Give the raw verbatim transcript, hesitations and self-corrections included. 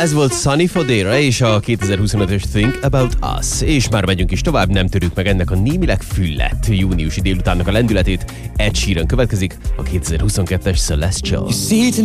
Ez volt Sunny Fodera és a kétezer-huszonötös Think About Us. És már megyünk is tovább, nem törjük meg ennek a némileg füllett júniusi délutánnak a lendületét. Ed Sheeran következik, a kétezer-huszonkettes Celestial.